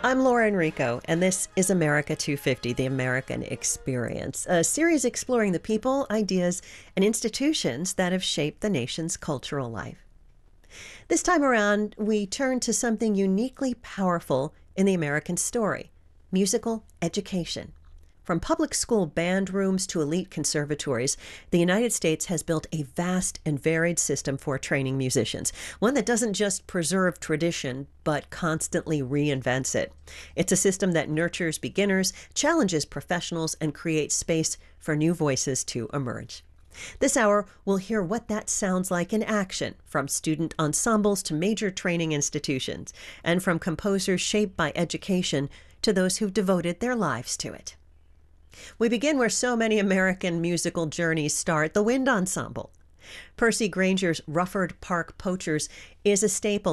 I'm Laura Enrico, and this is America 250, The American Experience, a series exploring the people, ideas, and institutions that have shaped the nation's cultural life. This time around, we turn to something uniquely powerful in the American story: musical education. From public school band rooms to elite conservatories, the United States has built a vast and varied system for training musicians, one that doesn't just preserve tradition, but constantly reinvents it. It's a system that nurtures beginners, challenges professionals, and creates space for new voices to emerge. This hour, we'll hear what that sounds like in action, from student ensembles to major training institutions, and from composers shaped by education to those who've devoted their lives to it. We begin where so many American musical journeys start, the wind ensemble. Percy Granger's Rufford Park Poachers is a staple